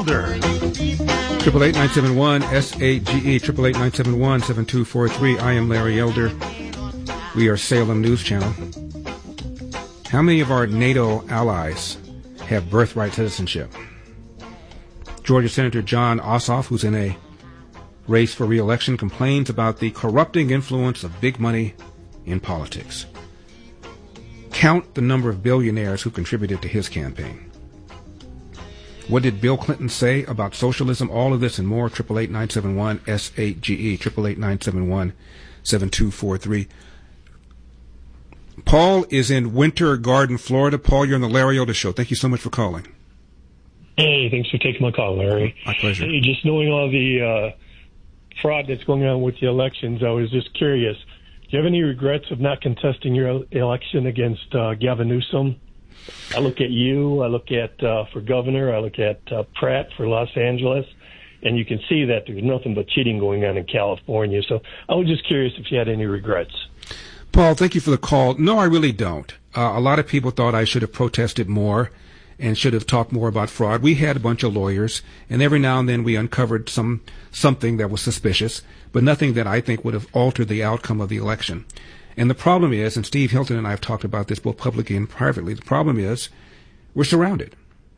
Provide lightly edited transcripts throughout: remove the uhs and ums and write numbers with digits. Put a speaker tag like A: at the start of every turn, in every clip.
A: Elder.
B: 888-971-SAGE, 888-971-7243. I am Larry Elder. We are Salem News Channel. How many of our NATO allies have birthright citizenship? Georgia Senator Jon Ossoff, who's in a race for re-election, complains about the corrupting influence of big money in politics. Count the number of billionaires who contributed to his campaign. What did Bill Clinton say about socialism? All of this and more. 888-971-SAGE, 888-971-7243. Paul is in Winter Garden, Florida. Paul, you're on the Larry Elder Show. Thank you so much for calling.
C: Hey, thanks for taking my call, Larry.
B: My pleasure.
C: Hey, just knowing all the fraud that's going on with the elections, I was just curious. Do you have any regrets of not contesting your election against Gavin Newsom? I look at you, I look at for governor, I look at Pratt for Los Angeles, and you can see that there's nothing but cheating going on in California. So I was just curious if you had any regrets.
B: Paul, thank you for the call. No, I really don't. A lot of people thought I should have protested more and should have talked more about fraud. We had a bunch of lawyers, and every now and then we uncovered something that was suspicious, but nothing that I think would have altered the outcome of the election. And the problem is, and Steve Hilton and I have talked about this both publicly and privately, the problem is we're surrounded.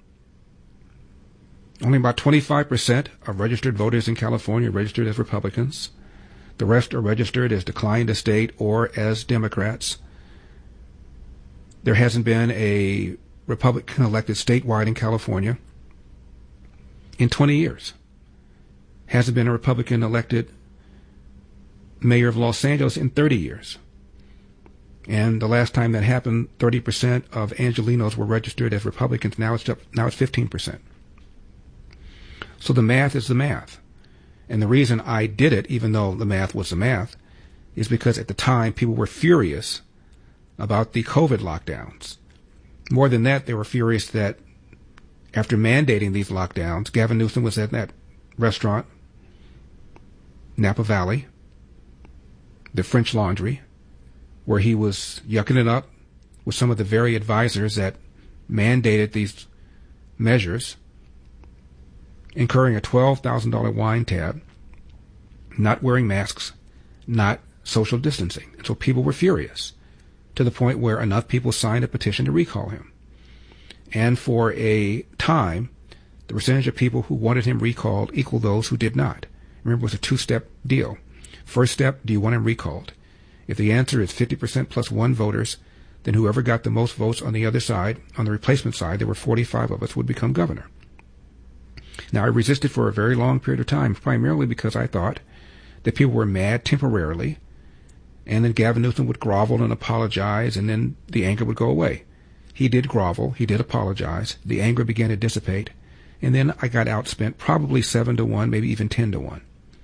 B: Only about 25% of registered voters in California are registered as Republicans. The rest are registered as declined to state or as Democrats. There hasn't been a Republican elected statewide in California in 20 years. Hasn't been a Republican elected mayor of Los Angeles in 30 years. And the last time that happened, 30% of Angelenos were registered as Republicans. Now it's 15%. So the math is the math. And the reason I did it, even though the math was the math, is because at the time people were furious about the COVID lockdowns. More than that, they were furious that after mandating these lockdowns, Gavin Newsom was at that restaurant, Napa Valley, the French Laundry, where he was yucking it up with some of the very advisors that mandated these measures, incurring a $12,000 wine tab, not wearing masks, not social distancing. And so people were furious, to the point where enough people signed a petition to recall him. And for a time, the percentage of people who wanted him recalled equaled those who did not. Remember, it was a two-step deal. First step, do you want him recalled? If the answer is 50% plus one voters, then whoever got the most votes on the other side, on the replacement side, there were 45 of us, would become governor. Now, I resisted for a very long period of time, primarily because I thought that people were mad temporarily, and then Gavin Newsom would grovel and apologize, and then the anger would go away. He did grovel, he did apologize, the anger began to dissipate, and then I got outspent probably 7-1, maybe even 10-1.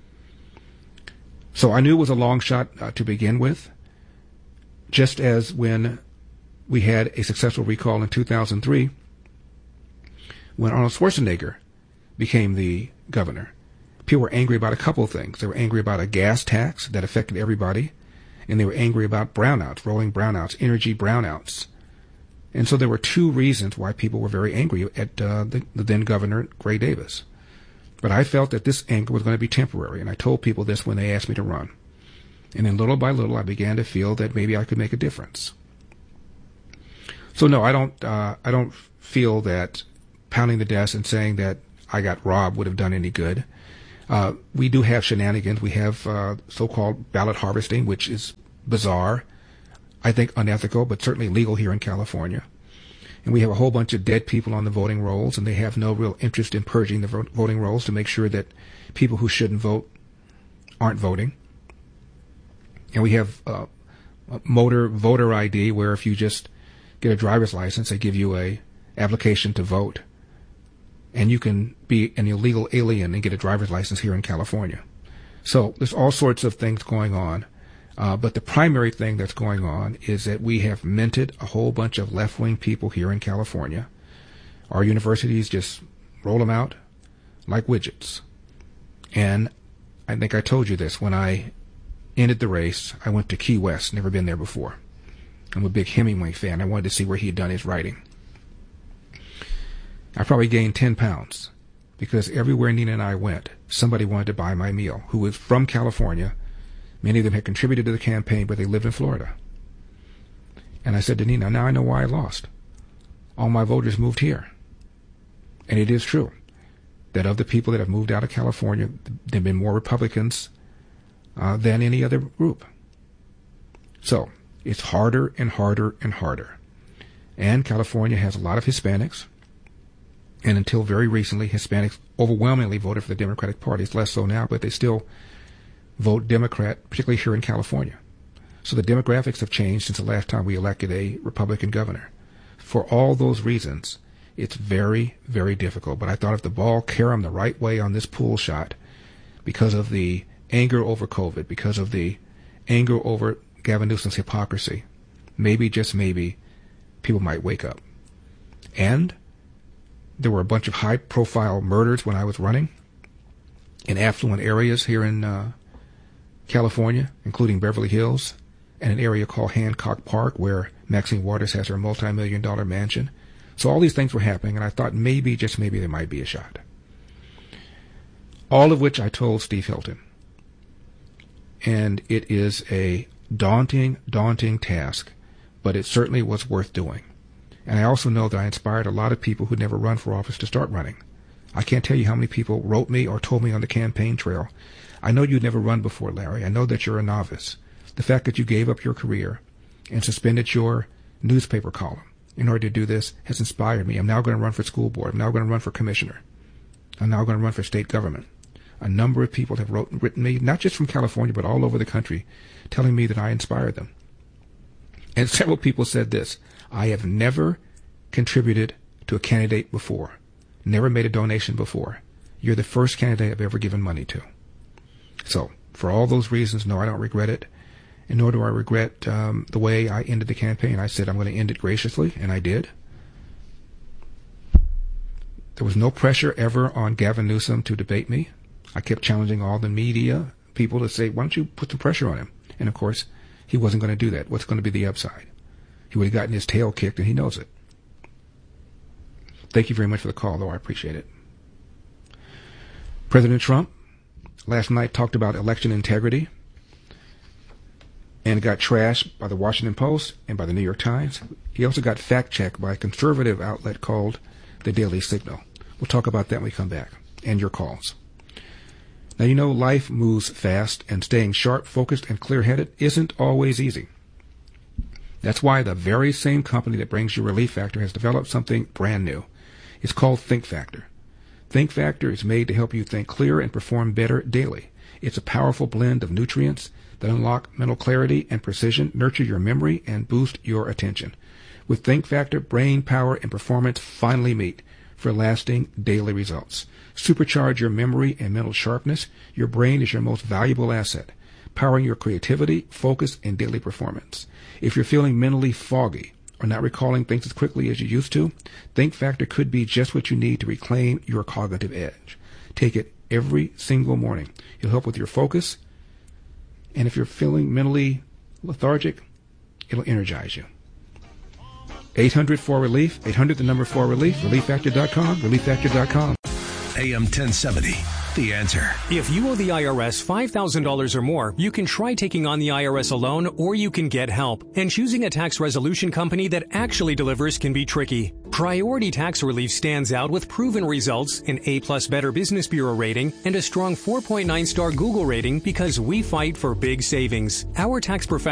B: So I knew it was a long shot to begin with, just as when we had a successful recall in 2003, when Arnold Schwarzenegger became the governor. People were angry about a couple of things. They were angry about a gas tax that affected everybody, and they were angry about brownouts, rolling brownouts, energy brownouts. And so there were two reasons why people were very angry at the then governor, Gray Davis. But I felt that this anger was going to be temporary, and I told people this when they asked me to run. And then little by little, I began to feel that maybe I could make a difference. So no, I don't feel that pounding the desk and saying that I got robbed would have done any good. We do have shenanigans. We have so-called ballot harvesting, which is bizarre, I think unethical, but certainly legal here in California. And we have a whole bunch of dead people on the voting rolls, and they have no real interest in purging the voting rolls to make sure that people who shouldn't vote aren't voting. And we have motor voter ID, where if you just get a driver's license, they give you a application to vote. And you can be an illegal alien and get a driver's license here in California. So there's all sorts of things going on. But the primary thing that's going on is that we have minted a whole bunch of left-wing people here in California. Our universities just roll them out like widgets. And I think I told you this. When I ended the race, I went to Key West, never been there before. I'm a big Hemingway fan. I wanted to see where he had done his writing. I probably gained 10 pounds because everywhere Nina and I went, somebody wanted to buy my meal who was from California. Many of them had contributed to the campaign, but they lived in Florida. And I said to Nina, now I know why I lost. All my voters moved here. And it is true that of the people that have moved out of California, there have been more Republicans than any other group. So it's harder and harder and harder. And California has a lot of Hispanics. And until very recently, Hispanics overwhelmingly voted for the Democratic Party. It's less so now, but they still vote Democrat, particularly here in California. So the demographics have changed since the last time we elected a Republican governor. For all those reasons, it's very, very difficult. But I thought if the ball caromed the right way on this pool shot, because of the anger over COVID, because of the anger over Gavin Newsom's hypocrisy, maybe, just maybe, people might wake up. And there were a bunch of high-profile murders when I was running in affluent areas here in California, including Beverly Hills, and an area called Hancock Park, where Maxine Waters has her multi-million-dollar mansion. So all these things were happening, and I thought maybe, just maybe, there might be a shot. All of which I told Steve Hilton. And it is a daunting, daunting task, but it certainly was worth doing. And I also know that I inspired a lot of people who'd never run for office to start running. I can't tell you how many people wrote me or told me on the campaign trail, I know you'd never run before, Larry. I know that you're a novice. The fact that you gave up your career and suspended your newspaper column in order to do this has inspired me. I'm now going to run for school board. I'm now going to run for commissioner. I'm now going to run for state government. A number of people have written me, not just from California, but all over the country, telling me that I inspired them. And several people said this, I have never contributed to a candidate before, never made a donation before. You're the first candidate I've ever given money to. So, for all those reasons, no, I don't regret it, and nor do I regret the way I ended the campaign. I said I'm going to end it graciously, and I did. There was no pressure ever on Gavin Newsom to debate me. I kept challenging all the media people to say, why don't you put some pressure on him? And, of course, he wasn't going to do that. What's going to be the upside? He would have gotten his tail kicked, and he knows it. Thank you very much for the call, though. I appreciate it. President Trump last night talked about election integrity and got trashed by the Washington Post and by the New York Times. He also got fact-checked by a conservative outlet called the Daily Signal. We'll talk about that when we come back, and your calls. Now, you know, life moves fast, and staying sharp, focused, and clear-headed isn't always easy. That's why the very same company that brings you Relief Factor has developed something brand new. It's called Think Factor. Think Factor is made to help you think clearer and perform better daily. It's a powerful blend of nutrients that unlock mental clarity and precision, nurture your memory, and boost your attention. With Think Factor, brain power and performance finally meet for lasting daily results. Supercharge your memory and mental sharpness. Your brain is your most valuable asset, powering your creativity, focus, and daily performance. If you're feeling mentally foggy or not recalling things as quickly as you used to, Think Factor could be just what you need to reclaim your cognitive edge. Take it every single morning. It'll help with your focus, and if you're feeling mentally lethargic, it'll energize you. 800-4RELIEF, 800-4RELIEF, ReliefFactor.com, ReliefFactor.com.
A: AM 1070, The Answer.
D: If you owe the IRS $5,000 or more, you can try taking on the IRS alone, or you can get help. And choosing a tax resolution company that actually delivers can be tricky. Priority Tax Relief stands out with proven results, an A+ Better Business Bureau rating, and a strong 4.9-star Google rating because we fight for big savings. Our tax professionals